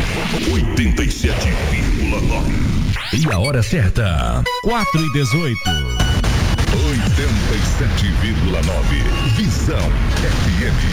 87,9. E a hora certa: 4h18. 87,9. Visão FM.